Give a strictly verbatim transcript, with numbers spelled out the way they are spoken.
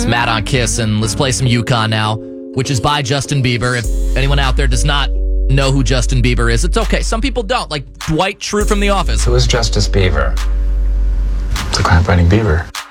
Matt on Kiss, and let's play some Yukon now, which is by Justin Bieber. If anyone out there does not know who Justin Bieber is, it's okay. Some people don't, like Dwight Schrute from The Office. Who is Justice Beaver? It's a crime-fighting beaver.